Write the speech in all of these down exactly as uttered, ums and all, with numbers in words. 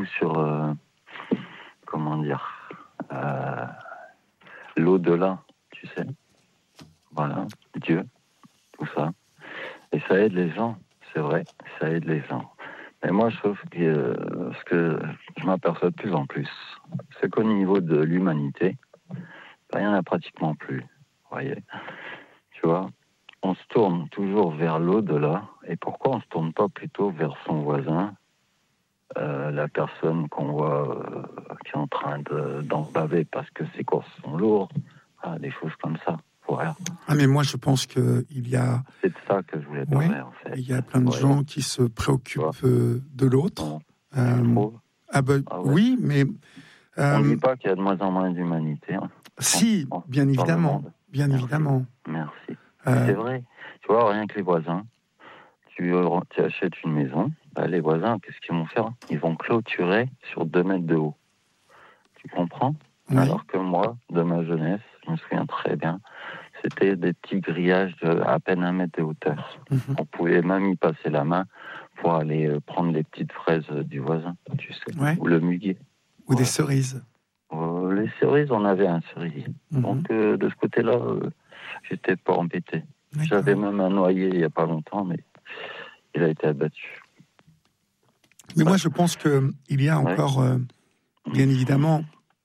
sur, euh, comment dire, euh, l'au-delà, tu sais. Voilà, Dieu, tout ça. Et ça aide les gens, c'est vrai, ça aide les gens. Mais moi, je trouve que euh, ce que je m'aperçois de plus en plus, c'est qu'au niveau de l'humanité, ben, il n'y en a pratiquement plus, vous voyez. Tu vois, on se tourne toujours vers l'au-delà. Et pourquoi on ne se tourne pas plutôt vers son voisin, euh, la personne qu'on voit euh, qui est en train de, d'en baver parce que ses courses sont lourdes, ah, des choses comme ça. Voilà. Ah, mais moi, je pense qu'il y a... C'est de ça que je voulais parler, ouais, en fait. Il y a plein de ouais. gens qui se préoccupent ouais. de l'autre. Non, euh, ah ben, ah ouais. Oui, mais... Euh, on ne dit pas qu'il y a de moins en moins d'humanité. Hein, si, en, bien évidemment. Bien Merci. évidemment. Merci. Euh... C'est vrai. Tu vois, rien que les voisins, tu, tu achètes une maison, bah, les voisins, qu'est-ce qu'ils vont faire? Ils vont clôturer sur deux mètres de haut. Tu comprends? Oui. Alors que moi, de ma jeunesse, je me souviens très bien, c'était des petits grillages de à peine un mètre de hauteur. Mm-hmm. On pouvait même y passer la main pour aller euh, prendre les petites fraises du voisin, tu sais, ouais. ou le muguet. Ou ouais. des cerises. Euh, les cerises, on avait un cerisier. Mm-hmm. Donc, euh, de ce côté-là, euh, j'étais pas embêté. D'accord. J'avais même un noyer il n'y a pas longtemps, mais il a été abattu. Mais ouais. moi, je pense qu'il y a encore, ouais. euh, bien évidemment,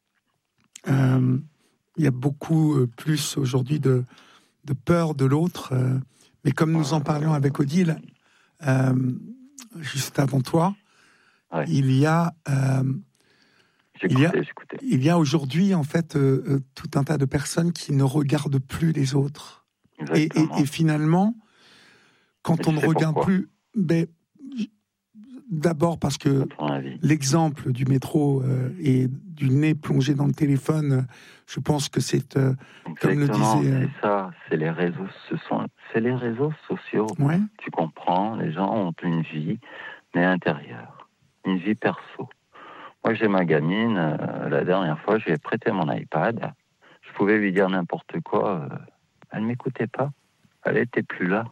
euh, il y a beaucoup plus aujourd'hui de, de peur de l'autre. Euh, mais comme nous en parlions avec Odile, euh, juste avant toi, ouais. il y a... Euh, Il y, a, il y a aujourd'hui, en fait, euh, euh, tout un tas de personnes qui ne regardent plus les autres. Et, et, et finalement, quand et on ne regarde pourquoi. plus... Ben, d'abord parce que l'exemple du métro euh, et du nez plongé dans le téléphone, je pense que c'est, euh, comme le disait... Euh... c'est ça, c'est les réseaux, ce sont, c'est les réseaux sociaux. Ouais. Tu comprends, les gens ont une vie, mais intérieure, une vie perso. Moi, j'ai ma gamine, euh, la dernière fois, je lui ai prêté mon iPad. Je pouvais lui dire n'importe quoi. Euh, elle ne m'écoutait pas. Elle n'était plus là.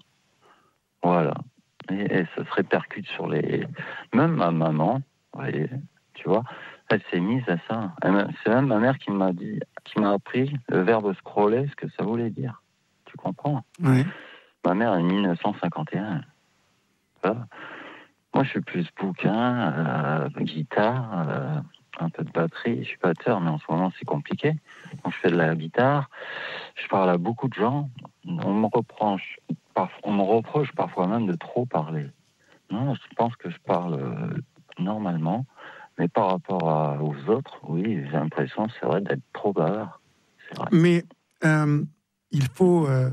Voilà. Et, et ça se répercute sur les... Même ma maman, voyez, tu vois, elle s'est mise à ça. Elle, c'est même ma mère qui m'a dit, qui m'a appris le verbe scroller, ce que ça voulait dire. Tu comprends? Oui. Ma mère est dix-neuf cent cinquante et un. Voilà. Moi, je suis plus bouquin, euh, guitare, euh, un peu de batterie. Je suis batteur, mais en ce moment, c'est compliqué. Donc, je fais de la guitare. Je parle à beaucoup de gens. On me reproche, on me reproche parfois même de trop parler. Non, je pense que je parle euh, normalement. Mais par rapport à, aux autres, oui, j'ai l'impression, c'est vrai, d'être trop bavard. C'est vrai. Mais euh, il faut, euh,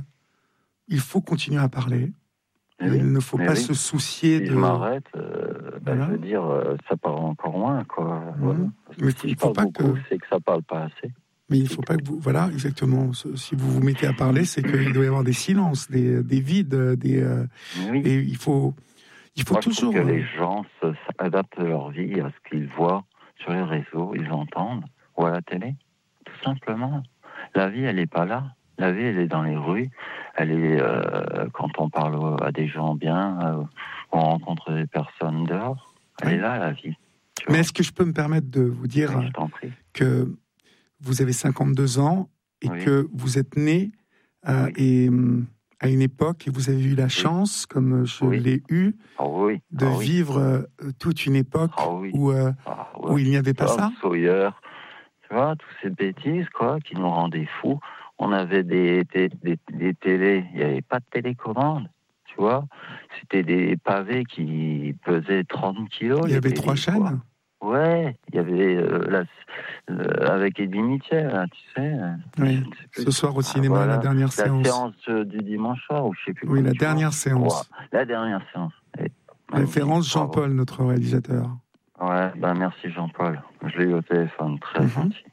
il faut continuer à parler. Mais il oui, ne faut pas oui. se soucier si de... je m'arrête, euh, ben, voilà. je veux dire, euh, ça parle encore moins, quoi. Mmh. Voilà. Mais si il je faut parle pas beaucoup, que... c'est que ça parle pas assez. Mais il ne faut pas que vous... Voilà, exactement. Si vous vous mettez à parler, c'est qu'il doit y avoir des silences, des, des vides, des... Euh, oui. Et il faut, il faut Moi, toujours... je trouve que les gens se, adaptent leur vie à ce qu'ils voient sur les réseaux, ils entendent, ou à la télé, tout simplement. La vie, elle n'est pas là. La vie, elle est dans les rues. Elle est euh, quand on parle à des gens bien, euh, on rencontre des personnes dehors. Elle oui. est là, la vie. Mais est-ce que je peux me permettre de vous dire oui, je t'en prie. que vous avez cinquante-deux ans et oui. que vous êtes né euh, oui. et, à une époque et vous avez eu la chance, oui. comme je oui. l'ai eu, oh, oui. de oh, vivre oui. euh, toute une époque oh, oui. où, euh, ah, ouais. où il n'y avait pas Tom ça. Sawyer, tu vois, toutes ces bêtises quoi, qui nous rendaient fous. On avait des, des, des, des télés, il n'y avait pas de télécommande, tu vois. C'était des pavés qui pesaient trente kilos. Il y avait télés, trois chaînes quoi. Ouais, il y avait euh, la, euh, avec Eddie Mitchell, hein, tu sais. Oui. Ce soir au cinéma, ah, voilà. la dernière la séance. La séance euh, du dimanche soir, ou je sais plus. Oui, la dernière vois. séance. Ouais, la dernière séance. Et, référence Jean-Paul, bravo. Notre réalisateur. Ouais, ben merci Jean-Paul. Je l'ai eu au téléphone, très mm-hmm. gentil.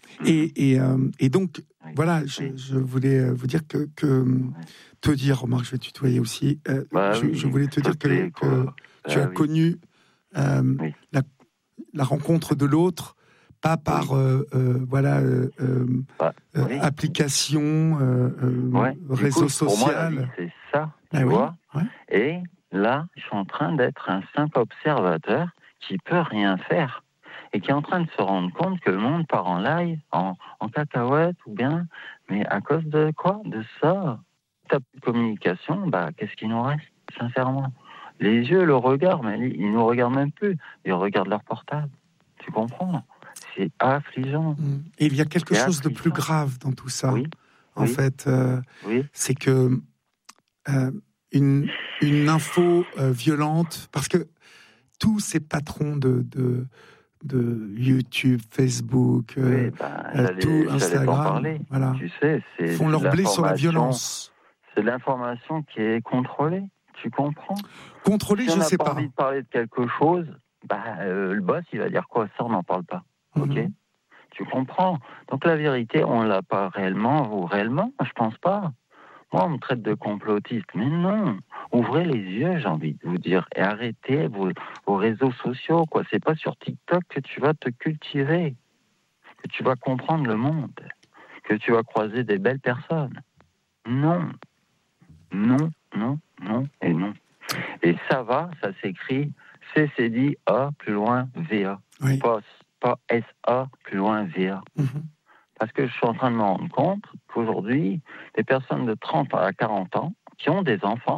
Et, et, euh, et donc, oui. voilà, je, oui. je voulais vous dire que, que oui. te dire, remarque, je vais tutoyer aussi, euh, bah je, oui, je voulais te dire plaît, que, que bah tu as oui. connu euh, oui. la, la rencontre de l'autre, pas par oui. euh, euh, voilà, euh, bah, euh, oui. application, euh, ouais. réseau coup, social. Pour moi, c'est ça, tu ah, vois. Oui. Ouais. Et là, je suis en train d'être un simple observateur qui peut rien faire. et qui est en train de se rendre compte que le monde part en live, en, en cacahuète ou bien, mais à cause de quoi? De ça. Ta communication, bah, qu'est-ce qu'il nous reste, sincèrement? Les yeux, le regard, mais ils nous regardent même plus. Ils regardent leur portable. Tu comprends? C'est affligeant. Et il y a quelque c'est chose affligeant. de plus grave dans tout ça. Oui. En oui. fait, euh, oui. c'est que euh, une, une info euh, violente, parce que tous ces patrons de, de, de YouTube, Facebook, euh, oui, ben, euh, tout Instagram, voilà, tu sais, c'est, font leur blé sur la violence. C'est l'information qui est contrôlée, tu comprends? Contrôlée, si je ne sais pas. Si on n'a pas envie de parler de quelque chose, bah, euh, le boss, il va dire quoi? Ça, on n'en parle pas. Mm-hmm. Ok? Tu comprends? Donc la vérité, on ne l'a pas réellement, vous réellement? Je pense pas. Moi, on me traite de complotiste, mais non. Ouvrez les yeux, j'ai envie de vous dire, et arrêtez vos, vos réseaux sociaux, quoi. C'est pas sur TikTok que tu vas te cultiver, que tu vas comprendre le monde, que tu vas croiser des belles personnes. Non, non, non, non et non. Et ça va, ça s'écrit C C D A plus loin V A, oui. pas, pas S A plus loin V A. Mm-hmm. Parce que je suis en train de me rendre compte qu'aujourd'hui, des personnes de trente à quarante ans qui ont des enfants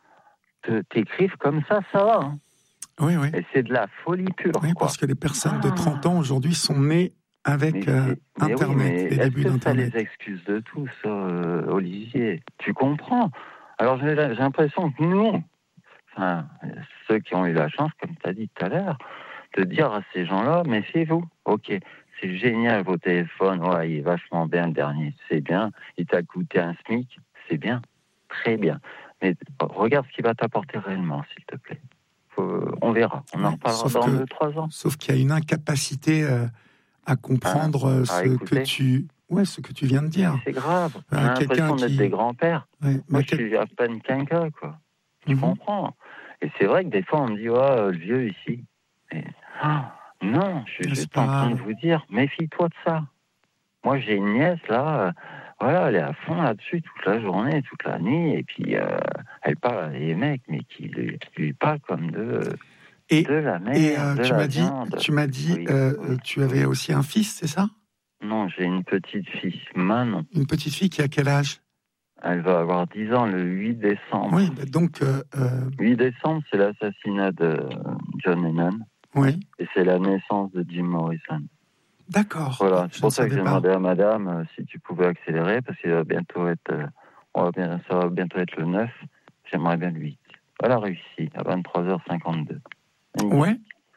te, t'écrivent comme ça, ça va. Hein. Oui, oui. Et c'est de la folie pure. Oui, quoi. parce que les personnes ah. de trente ans aujourd'hui sont nées avec euh, mais Internet, oui, les débuts d'Internet. Ça les excuses de tout, ça, euh, Olivier. Tu comprends? Alors j'ai, j'ai l'impression que nous, enfin, ceux qui ont eu la chance, comme tu as dit tout à l'heure, de dire à ces gens-là, méfiez-vous. Ok. C'est génial, vos téléphones. Ouais, il est vachement bien, le dernier. C'est bien. Il t'a coûté un SMIC. C'est bien. Très bien. Mais regarde ce qu'il va t'apporter réellement, s'il te plaît. Faut, on verra. On en reparlera dans deux, trois ans. Sauf qu'il y a une incapacité euh, à comprendre hein, ce que tu... Ouais, ce que tu viens de dire. Mais c'est grave. On a l'impression d'être qui... des grands-pères. Ouais, Moi, quel... je suis à peine quinquin, quoi. Tu mm-hmm. comprends? Et c'est vrai que des fois, on me dit, oh, le vieux ici. Mais... Ah, non, je suis juste en train de vous dire, méfie-toi de ça. Moi, j'ai une nièce, là, euh, voilà, elle est à fond là-dessus toute la journée, toute la nuit, et puis euh, elle parle à des mecs, mais qui lui, lui parlent comme de, et, de la mer, et, euh, de tu la m'as dit, viande. Tu m'as dit, oui, euh, oui, tu avais oui. aussi un fils, c'est ça? Non, j'ai une petite fille, Manon. Une petite fille qui a quel âge? Elle va avoir dix ans le huit décembre. Oui, bah donc... Euh, euh... huit décembre, c'est l'assassinat de John Lennon. Oui. Et c'est la naissance de Jim Morrison. D'accord. Voilà, c'est je pour ça que j'ai demandé à madame euh, si tu pouvais accélérer, parce qu'il va bientôt être, euh, on va bien, ça va bientôt être le neuf, j'aimerais bien le huit. Elle a réussi, à vingt-trois heures cinquante-deux. Ouais.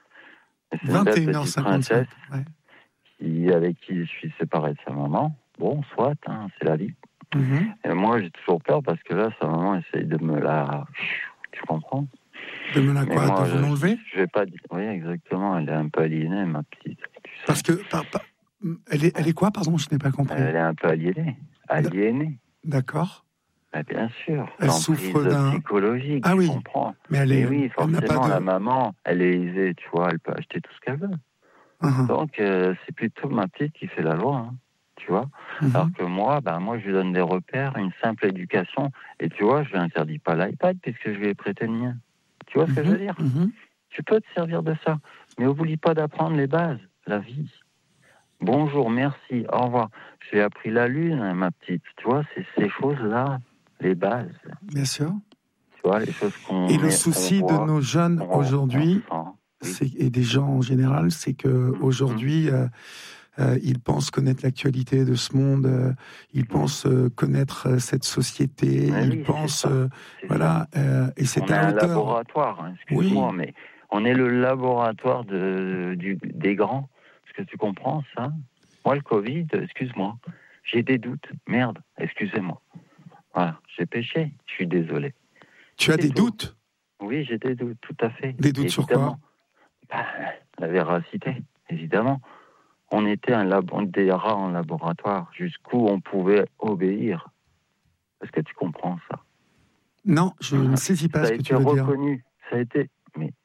vingt et une heures cinquante-cinq. Ouais. Qui, avec qui je suis séparé de sa maman. Bon, soit, hein, c'est la vie. Mm-hmm. Et moi, j'ai toujours peur parce que là, sa maman essaye de me la... Tu comprends? De me la quoi? Moi, de vous l'enlever? Je vais pas dire. Oui, exactement. Elle est un peu aliénée, ma petite. Tu sais. Parce que. Par, par, elle, est, elle est quoi, pardon? Je n'ai pas compris. Elle est un peu aliénée. Aliénée. D'accord. Bah, bien sûr. Elle souffre d'un. psychologique. Ah oui. Je comprends. Mais elle est. Mais oui, forcément, elle n'a pas de... la maman, elle est aisée, tu vois, elle peut acheter tout ce qu'elle veut. Uh-huh. Donc, euh, c'est plutôt ma petite qui fait la loi, hein, tu vois. Uh-huh. Alors que moi, bah, moi, je lui donne des repères, une simple éducation. Et tu vois, je lui interdis pas l'iPad puisque je lui ai prêté le mien. Tu vois ce mm-hmm, que je veux dire? mm-hmm. Tu peux te servir de ça, mais n'oublie pas d'apprendre les bases, la vie. Bonjour, merci, au revoir. J'ai appris la lune, hein, ma petite. Tu vois, c'est ces choses-là, les bases. Bien sûr. Tu vois, les choses qu'on... Et le souci de voit, nos jeunes aujourd'hui, c'est, et des gens en général, c'est qu'aujourd'hui... Mm-hmm. Euh, Euh, ils pensent connaître l'actualité de ce monde, euh, ils pensent euh, connaître euh, cette société, mais ils oui, pensent, euh, voilà, euh, et c'est on à est hauteur. un laboratoire, hein, excuse-moi, oui. mais on est le laboratoire de, du, des grands. Est-ce que tu comprends ça? Moi, le Covid, excuse-moi, j'ai des doutes. Merde, excusez-moi. Voilà, j'ai péché, je suis désolé. Tu as des tout. doutes? Oui, j'ai des doutes, tout à fait. Des doutes évidemment. Sur quoi? bah, La véracité, évidemment. On était un labo, des rats en laboratoire, jusqu'où on pouvait obéir. Est-ce que tu comprends ça? Non, je ne saisis pas ce que tu veux dire. Ça a été reconnu, ça a été... Mais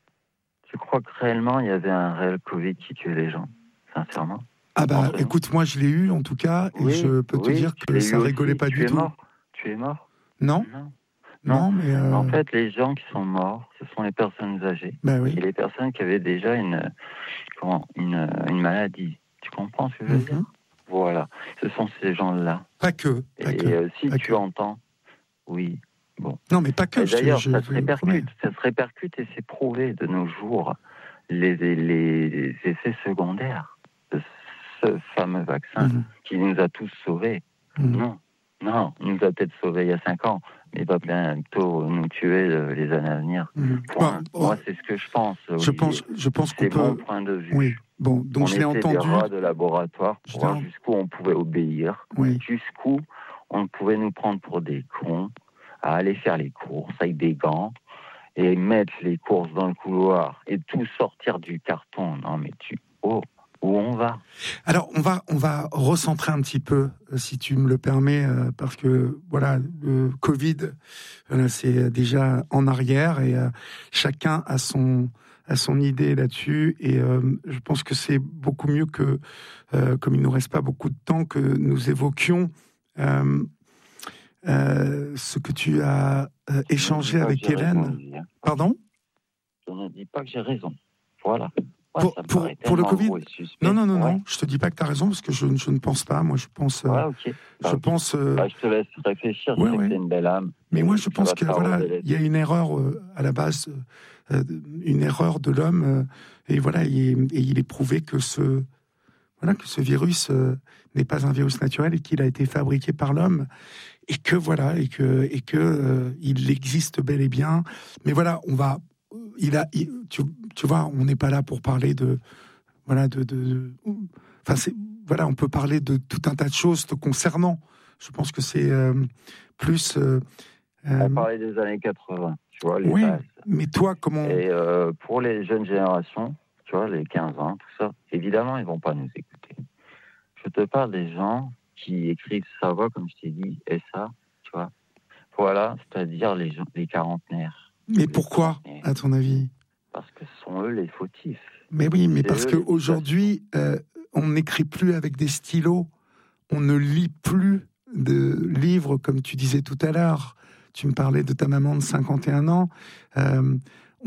tu crois que réellement, il y avait un réel Covid qui tuait les gens, sincèrement? Ah bah, Entre écoute, nous. moi je l'ai eu en tout cas, et oui, je peux te oui, dire que ça rigolait pas tu du es tout. Mort. Tu es mort? Non. Non. Non, non mais... Euh... En fait, les gens qui sont morts, ce sont les personnes âgées. Bah oui. Et les personnes qui avaient déjà une, comment, une, une maladie. Tu comprends ce que je veux mm-hmm. dire? Voilà, ce sont ces gens-là. Pas que. Pas et que, euh, si pas tu que. entends, oui, bon. Non, mais pas que. Et d'ailleurs, je, ça, je, se répercute, ça se répercute et c'est prouvé de nos jours. Les, les, les effets secondaires de ce fameux vaccin mm-hmm. qui nous a tous sauvés. Mm-hmm. Non, non, il nous a peut-être sauvés il y a cinq ans, mais il va bientôt nous tuer les années à venir. Mm-hmm. Point. Bon, Moi, c'est ce que je pense. Je pense, je pense qu'on c'est peut... mon point de vue. Oui. Bon, donc on je l'ai était entendu. des rats de laboratoire pour voir en... jusqu'où on pouvait obéir, oui. jusqu'où on pouvait nous prendre pour des cons, à aller faire les courses avec des gants et mettre les courses dans le couloir et tout sortir du carton. Non, mais tu... Oh, où on va? Alors, on va, on va recentrer un petit peu, si tu me le permets, euh, parce que, voilà, le Covid, euh, c'est déjà en arrière et euh, chacun a son, a son idée là-dessus. Et euh, je pense que c'est beaucoup mieux que, euh, comme il ne nous reste pas beaucoup de temps, que nous évoquions euh, euh, ce que tu as euh, échangé avec Hélène. Raison, Pardon? Je ne dis pas que j'ai raison. Voilà. Ouais, pour, pour, pour le Covid, non, non, non, ouais. non, je te dis pas que tu as raison, parce que je, je ne pense pas. Moi, je pense. Ouais, okay. bah, je okay. pense. Euh, bah, je te laisse réfléchir. Ouais, je sais ouais. que t'es une belle âme. Mais moi, je pense que voilà, il y a une erreur euh, à la base, euh, une erreur de l'homme, euh, et voilà, et, et il est prouvé que ce, voilà, que ce virus euh, n'est pas un virus naturel et qu'il a été fabriqué par l'homme, et que voilà, et que et que euh, il existe bel et bien. Mais voilà, on va. Il a, il, tu, tu vois, on n'est pas là pour parler de, voilà, de, de, de enfin, c'est, voilà, on peut parler de tout un tas de choses te concernant. Je pense que c'est euh, plus. Euh, on parlait des années quatre-vingts, tu vois, les oui, bases. Mais toi, comment? Et euh, pour les jeunes générations, tu vois, les quinze ans, tout ça, évidemment, ils vont pas nous écouter. Je te parle des gens qui écrivent sa voix, comme je t'ai dit, et ça, tu vois. Voilà, c'est-à-dire les, gens, les quarantenaires. Mais pourquoi, à ton avis? Parce que ce sont eux les fautifs. Mais oui, mais c'est parce qu'aujourd'hui, euh, on n'écrit plus avec des stylos, on ne lit plus de livres, comme tu disais tout à l'heure. Tu me parlais de ta maman de cinquante et un ans. Euh,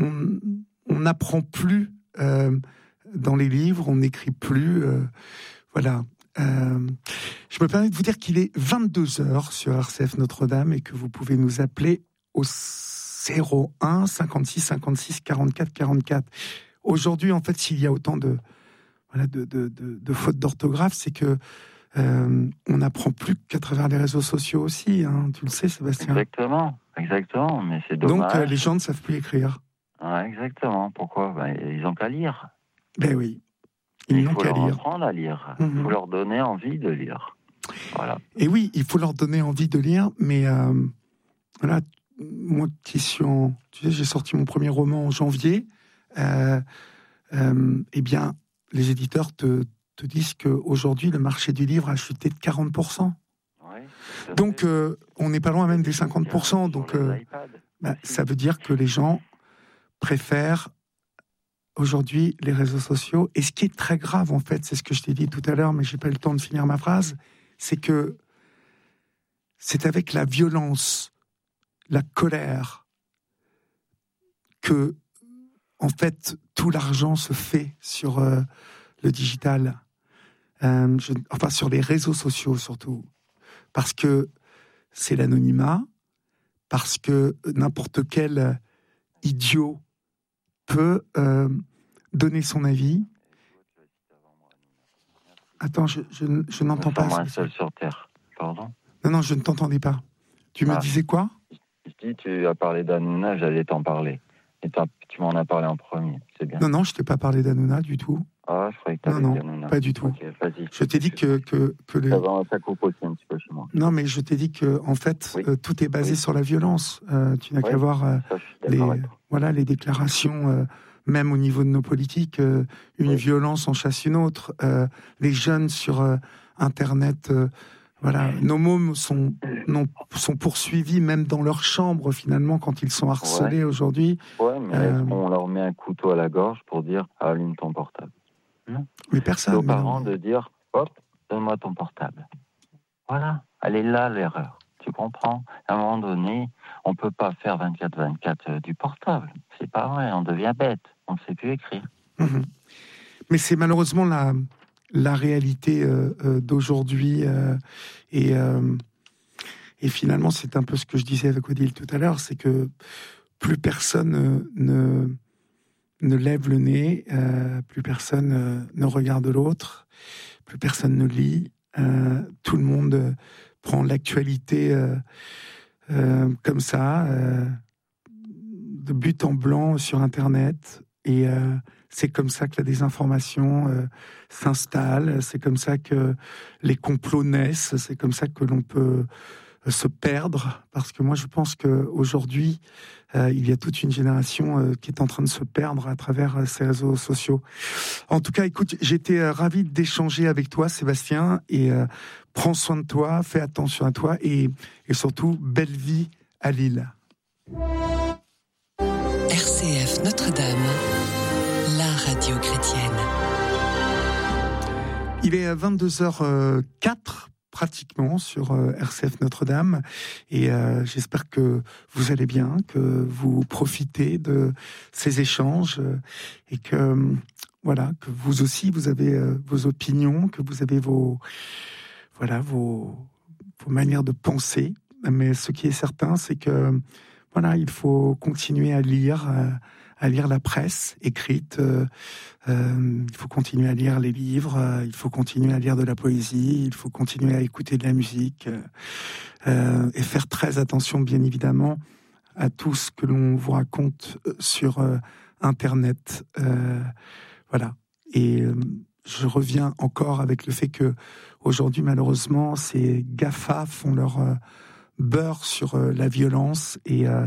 on n'apprend plus euh, dans les livres, on n'écrit plus. Euh, voilà. Euh, je me permets de vous dire qu'il est vingt-deux heures sur R C F Notre-Dame et que vous pouvez nous appeler au zéro un cinquante-six cinquante-six quarante-quatre quarante-quatre. Aujourd'hui, en fait, s'il y a autant de, voilà, de, de, de, de fautes d'orthographe, c'est que euh, on n'apprend plus qu'à travers les réseaux sociaux aussi. Hein, tu le sais, Sébastien. Exactement, exactement. Mais c'est dommage. Donc, euh, les gens ne savent plus écrire. Ouais, exactement. Pourquoi? Ben, ils n'ont qu'à lire. Ben oui. Ils n'ont qu'à lire. Il faut leur apprendre à lire. Il mm-hmm. faut leur donner envie de lire. Voilà. Et oui, il faut leur donner envie de lire, mais euh, voilà. Moi qui suis en, tu sais, j'ai sorti mon premier roman en janvier. Euh, euh, eh bien, les éditeurs te, te disent qu'aujourd'hui, le marché du livre a chuté de quarante pour cent. Ouais, donc, euh, on n'est pas loin même des cinquante pour cent. Donc, euh, bah, ça veut dire que les gens préfèrent aujourd'hui les réseaux sociaux. Et ce qui est très grave, en fait, c'est ce que je t'ai dit tout à l'heure, mais j'ai pas eu le temps de finir ma phrase, c'est que c'est avec la violence, la colère, que, en fait, tout l'argent se fait sur euh, le digital, euh, je, enfin sur les réseaux sociaux surtout, parce que c'est l'anonymat, parce que n'importe quel idiot peut euh, donner son avis. Attends, je, je, je n'entends pas. Moi seul sur Terre, pardon. Non, non, je ne t'entendais pas. Tu ah. me disais quoi? Je dis, tu as parlé d'Hanouna, j'allais t'en parler. Et tu m'en as parlé en premier, c'est bien. Non, non, je t'ai pas parlé d'Hanouna du tout. Ah, je croyais que tu avais dit Hanouna. Pas du tout. Okay, vas-y. Je t'ai dit que... que, que les... Ça, va, ça coupe aussi un petit peu chez moi. Non, mais je t'ai dit que, en fait, oui. euh, tout est basé oui. sur la violence. Euh, tu n'as oui. qu'à voir euh, les, voilà, les déclarations, euh, même au niveau de nos politiques, euh, une oui. violence en chasse une autre. Euh, les jeunes sur euh, Internet... Euh, Voilà, nos mômes sont, non, sont poursuivis même dans leur chambre finalement quand ils sont harcelés ouais. aujourd'hui. Ouais, mais euh... on leur met un couteau à la gorge pour dire allume ton portable. Non. Mais personne. C'est aux parents de dire hop, donne-moi ton portable. Voilà, elle est là l'erreur. Tu comprends? À un moment donné, on peut pas faire vingt-quatre vingt-quatre du portable. C'est pas vrai, on devient bête, on ne sait plus écrire. Mmh. Mais c'est malheureusement la, la réalité euh, euh, d'aujourd'hui. Euh, et, euh, et finalement, c'est un peu ce que je disais avec Odile tout à l'heure, c'est que plus personne euh, ne, ne lève le nez, euh, plus personne euh, ne regarde l'autre, plus personne ne lit. Euh, tout le monde euh, prend l'actualité euh, euh, comme ça, euh, de but en blanc sur Internet. Et euh, c'est comme ça que la désinformation euh, s'installe, c'est comme ça que les complots naissent, c'est comme ça que l'on peut se perdre, parce que moi je pense qu'aujourd'hui, euh, il y a toute une génération euh, qui est en train de se perdre à travers euh, ces réseaux sociaux. En tout cas, écoute, j'étais euh, ravi d'échanger avec toi, Sébastien, et euh, prends soin de toi, fais attention à toi, et, et surtout, belle vie à Lille. R C F Notre-Dame, la radio chrétienne. Il est vingt-deux heures quatre pratiquement sur euh, R C F Notre-Dame, et euh, j'espère que vous allez bien, que vous profitez de ces échanges, euh, et que euh, voilà, que vous aussi vous avez euh, vos opinions, que vous avez vos voilà vos, vos manières de penser. Mais ce qui est certain, c'est que voilà, il faut continuer à lire, euh, à lire la presse écrite. Euh, euh, il faut continuer à lire les livres. Euh, il faut continuer à lire de la poésie. Il faut continuer à écouter de la musique euh, et faire très attention, bien évidemment, à tout ce que l'on vous raconte sur euh, Internet. Euh, voilà. Et euh, je reviens encore avec le fait que aujourd'hui, malheureusement, ces GAFA font leur euh, beurre sur euh, la violence, et euh,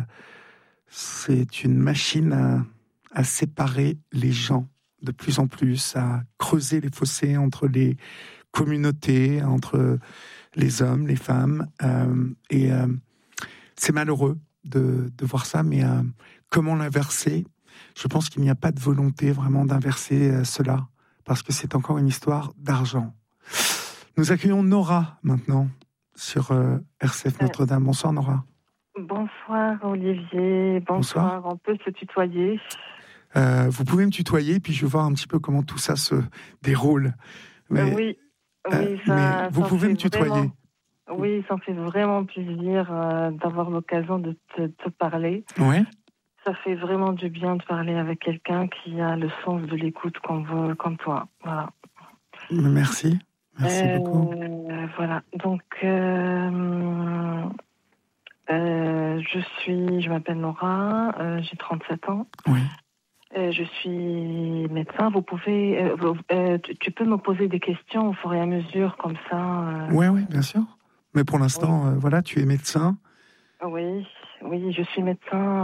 c'est une machine à, à séparer les gens de plus en plus, à creuser les fossés entre les communautés, entre les hommes, les femmes. Euh, et euh, c'est malheureux de, de voir ça, mais euh, comment l'inverser ? Je pense qu'il n'y a pas de volonté vraiment d'inverser euh, cela, parce que c'est encore une histoire d'argent. Nous accueillons Nora maintenant sur euh, R C F Notre-Dame. Bonsoir Nora. Bonsoir Olivier, bonsoir, bonsoir. On peut se tutoyer. Euh, vous pouvez me tutoyer, puis je vais voir un petit peu comment tout ça se déroule. Mais, euh, oui, oui euh, ça, mais vous ça pouvez me tutoyer. Vraiment, oui, ça me fait vraiment plaisir euh, d'avoir l'occasion de te, te parler. Ouais. Ça fait vraiment du bien de parler avec quelqu'un qui a le sens de l'écoute comme, comme toi. Voilà. Merci, merci euh, beaucoup. Voilà, donc euh, euh, je suis, je m'appelle Nora, euh, j'ai trente-sept ans. Oui. Euh, je suis médecin. Vous pouvez, euh, vous, euh, tu, tu peux me poser des questions au fur et à mesure, comme ça. Euh... Oui, oui, bien sûr. Mais pour l'instant, oui. euh, voilà, tu es médecin. Oui, oui, je suis médecin.